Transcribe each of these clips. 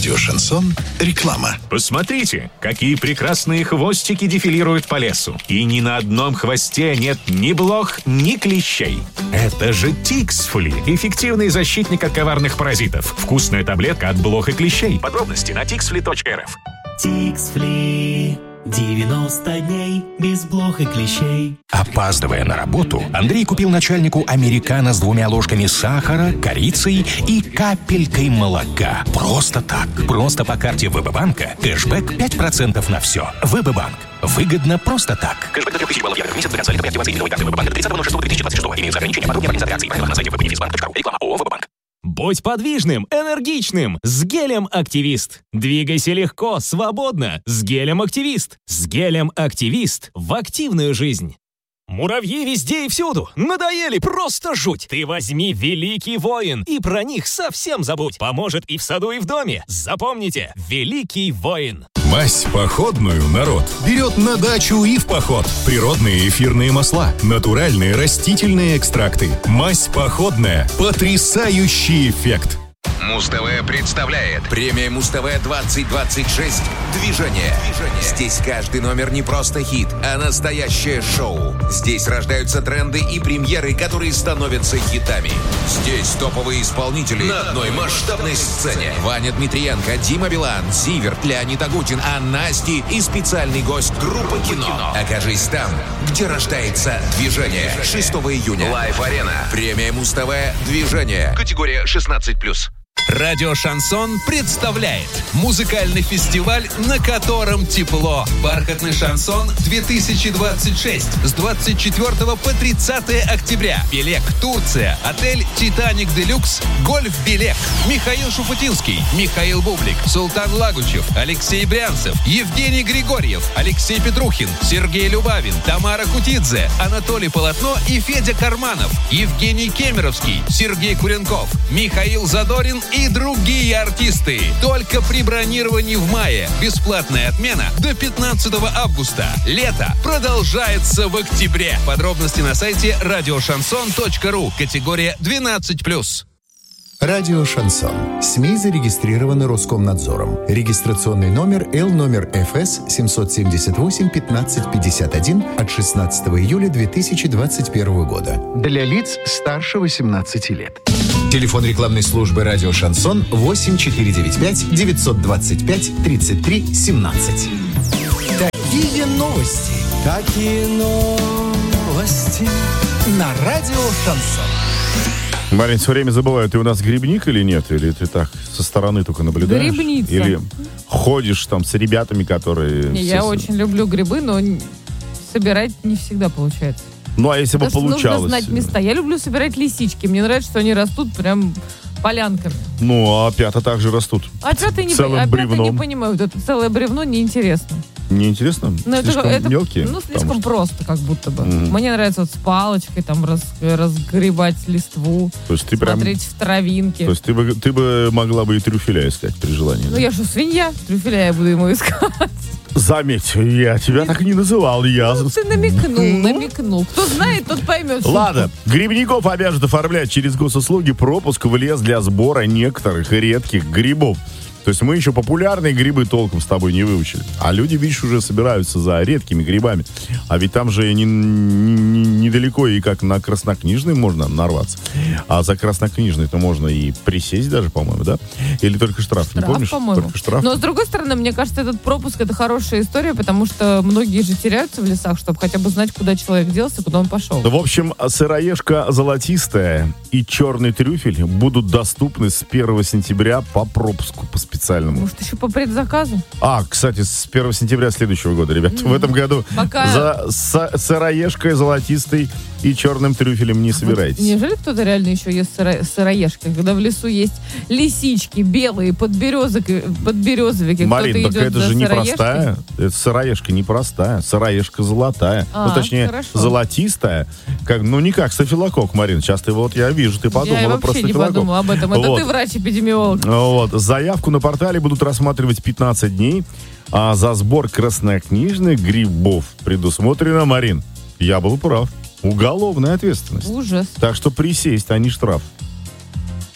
Радио «Шансон». Реклама. Посмотрите, какие прекрасные хвостики дефилируют по лесу. И ни на одном хвосте нет ни блох, ни клещей. Это же Тиксфли. Эффективный защитник от коварных паразитов. Вкусная таблетка от блох и клещей. Подробности на tixfli.rf. Тиксфли. 90 дней без блох и клещей. Опаздывая на работу, Андрей купил начальнику американо с 2 ложками сахара, корицей и капелькой молока. Просто так. Просто по карте ВБ-банка. Кэшбэк 5% на все. ВБ-банк. Выгодно просто так. Кэшбэк до 3000 баллов евро в месяц за консолидом при активации новой карты ВБ-банка до 30.06.2026. Имеются ограничения. Подробнее организации акции. Правила на сайте www.benefisbank.ru. Реклама ООО «ВБ-банк». Будь подвижным, энергичным с гелем «Активист». Двигайся легко, свободно с гелем «Активист». С гелем «Активист» в активную жизнь. Муравьи везде и всюду. Надоели, просто жуть. Ты возьми «Великий воин» и про них совсем забудь. Поможет и в саду, и в доме. Запомните, «Великий воин». Мазь походную народ берет на дачу и в поход. Природные эфирные масла, натуральные растительные экстракты. Мазь походная. Потрясающий эффект. Муз-ТВ представляет премия Муз-ТВ 2026 «Движение». Здесь каждый номер не просто хит, а настоящее шоу. Здесь рождаются тренды и премьеры, которые становятся хитами. Здесь топовые исполнители на одной масштабной сцене. Ваня Дмитриенко, Дима Билан, Зиверт, Леонид Агутин, Анна Асти и специальный гость группы «Кино». Окажись там, где рождается «Движение». 6 июня. Лайв-арена. Премия Муз-ТВ «Движение». Категория 16+. Радио «Шансон» представляет музыкальный фестиваль, на котором тепло. «Бархатный шансон 2026» с 24 по 30 октября. Белек, Турция. Отель «Титаник Делюкс». Гольф-Белек. Михаил Шуфутинский, Михаил Бублик, Султан Лагучев, Алексей Брянцев, Евгений Григорьев, Алексей Петрухин, Сергей Любавин, Тамара Кутидзе, Анатолий Полотно и Федя Карманов, Евгений Кемеровский, Сергей Куренков, Михаил Задорин и другие артисты. Только при бронировании в мае. Бесплатная отмена до 15 августа. Лето продолжается в октябре. Подробности на сайте радиошансон.ру. Категория 12+. Радио «Шансон». СМИ зарегистрированы Роскомнадзором. Регистрационный номер Л номер ФС 778-1551 от 16 июля 2021 года. Для лиц старше 18 лет. Телефон рекламной службы «Радио Шансон» 8495-925-33-17. Такие новости. Такие новости. На «Радио Шансон». Марин, все время забываю, ты у нас грибник или нет? Или ты так со стороны только наблюдаешь? Грибница. Или ходишь там с ребятами, которые... Я очень люблю грибы, но собирать не всегда получается. Ну, а если бы получалось? Нужно знать места. Я люблю собирать лисички. Мне нравится, что они растут прям полянками. Ну, а опята также растут. Опята не понимаю. Вот это целое бревно неинтересно. Неинтересно? Слишком мелкие? Ну, слишком просто, как будто бы. Мне нравится вот с палочкой там разгребать листву, то есть ты смотреть в травинки. То есть ты бы могла бы и трюфеля искать при желании? Ну, да? Я что, свинья? Трюфеля я буду ему искать. Заметь, я тебя так не называл. Ты намекнул. Кто знает, тот поймет. Ладно, грибников обяжут оформлять через госуслуги пропуск в лес для сбора некоторых редких грибов. То есть мы еще популярные грибы толком с тобой не выучили. А люди, видишь, уже собираются за редкими грибами. А ведь там же недалеко и как на Краснокнижной можно нарваться. А за Краснокнижной-то можно и присесть даже, по-моему, да? Или только штраф, не помнишь? По-моему. Только штраф. Но, с другой стороны, мне кажется, этот пропуск — это хорошая история, потому что многие же теряются в лесах, чтобы хотя бы знать, куда человек делся, куда он пошел. В общем, сыроежка золотистая и черный трюфель будут доступны с 1 сентября по пропуску, по специальному. Может, еще по предзаказу? Кстати, с 1 сентября следующего года, ребят. В этом году за сыроежкой золотистой и черным трюфелем не собирайтесь. Неужели кто-то реально еще ест сыроежкой, когда в лесу есть лисички белые, подберезовики? Марин, так это же непростая. Это сыроежка непростая. Сыроежка золотая. Точнее, хорошо. Золотистая. Не как стафилококк, Марин. Сейчас я вижу, ты подумала про стафилококк. Я вообще не подумала об этом. Это ты врач-эпидемиолог. Заявку на портале будут рассматривать 15 дней. А за сбор краснокнижных грибов предусмотрено, Марин, я был прав, уголовная ответственность. Ужас. Так что присесть, а не штраф.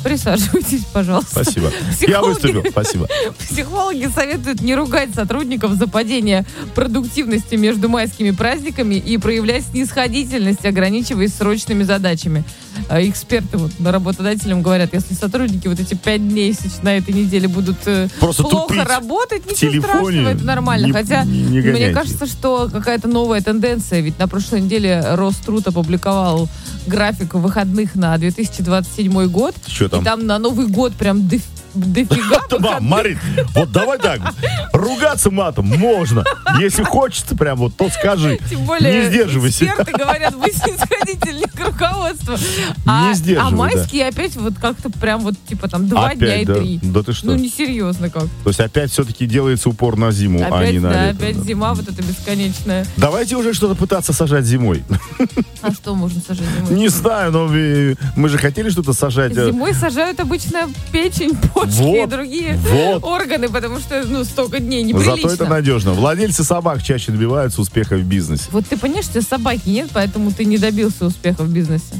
Присаживайтесь, пожалуйста. Спасибо. Я выступил. Спасибо. Психологи советуют не ругать сотрудников за падение продуктивности между майскими праздниками и проявлять снисходительность, ограничиваясь срочными задачами. Эксперты работодателям говорят, если сотрудники эти 5 дней на этой неделе будут просто плохо работать, ничего страшного, это нормально. Хотя мне кажется, что какая-то новая тенденция. Ведь на прошлой неделе Роструд опубликовал график выходных на 2027 год. Что там? И там на Новый год прям дофига. Марин, вот давай так, ругаться матом можно. Если хочется прям то скажи. Тем более, не сдерживайся. Эксперты говорят, быть снисходительнее к руководству. Не сдерживай, а майские опять как-то прям 2 дня и 3. Да ты что? Ну, несерьезно как. То есть опять все-таки делается упор на зиму, опять, а не на лето. Опять зима эта бесконечная. Давайте уже что-то пытаться сажать зимой. А что можно сажать зимой? Не знаю, но мы же хотели что-то сажать. Зимой сажают обычно печень, почки и другие органы, потому что столько дней неприлично. Зато это надежно. Владельцы собак чаще добиваются успеха в бизнесе. Вот ты понимаешь, что собаки нет, поэтому ты не добился успеха в бизнесе.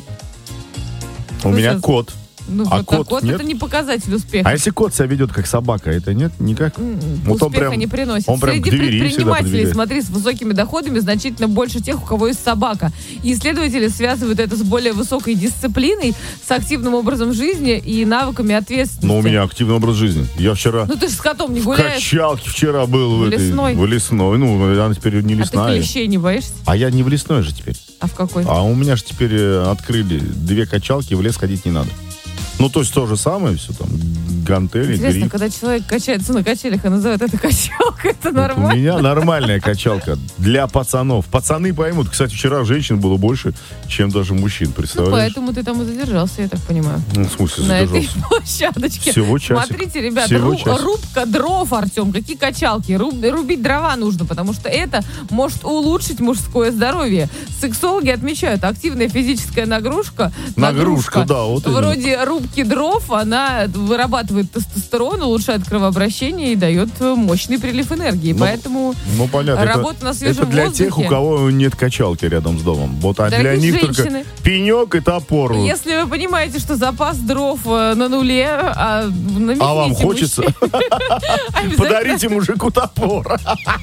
У меня кот. Кот это не показатель успеха. А если кот себя ведет как собака, это нет? Никак? Успеха не приносит. Он прям Среди к двери предпринимателей, смотри, с высокими доходами значительно больше тех, у кого есть собака. И исследователи связывают это с более высокой дисциплиной, с активным образом жизни и навыками ответственности. Но у меня активный образ жизни. Я вчера... ты же с котом не гуляешь. В качалке вчера был. В лесной. В лесной. Она теперь не лесная. А ты клещей не боишься? А я не в лесной же теперь. А в какой? А у меня же теперь открыли 2 качалки, в лес ходить не надо. То есть то же самое, все там, гантели, интересно, гриф. когда человек качается на качелях и называют это качалка, это нормально? У меня нормальная качалка для пацанов. Пацаны поймут. Кстати, вчера женщин было больше, чем даже мужчин, представляешь? Поэтому ты там и задержался, я так понимаю. В смысле на задержался? этой площадочке. Всего часик. Смотрите, ребята, рубка дров, Артем. Какие качалки? Рубить дрова нужно, потому что это может улучшить мужское здоровье. Сексологи отмечают, активная физическая нагрузка, да, вот вроде рубки дров, она вырабатывает тестостерон, улучшает кровообращение и дает мощный прилив энергии. Поэтому понятно, работа на свежем это для воздухе. тех, у кого нет качалки рядом с домом. А для них женщины, только пенек и топор. Если вы понимаете, что запас дров на нуле, а вам хочется, подарите мужику топор.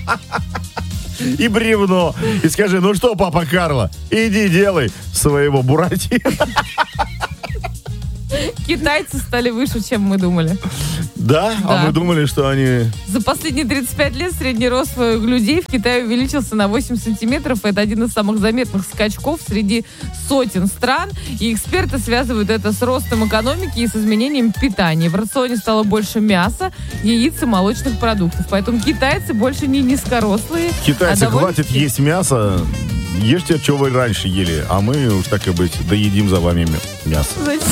И бревно. И скажи, что, папа Карло, иди делай своего Буратино. Китайцы стали выше, чем мы думали. Да? А мы думали, что они... За последние 35 лет средний рост людей в Китае увеличился на 8 сантиметров. Это один из самых заметных скачков среди сотен стран. И эксперты связывают это с ростом экономики и с изменением питания. В рационе стало больше мяса, яиц и молочных продуктов. Поэтому китайцы больше не низкорослые. Китайцы, хватит есть мясо. Ешьте, что вы раньше ели, а мы уж так и быть доедим за вами мясо. Зачем?